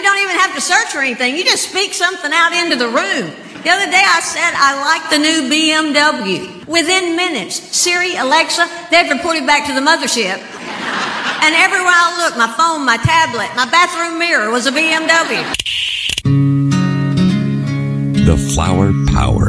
you don't even have to search for anything. You just speak something out into the room. The other day I said I like the new BMW. Within minutes, Siri, Alexa, they've reported back to the mothership. And everywhere I looked, my phone, my tablet, my bathroom mirror was a BMW. The Flower Power.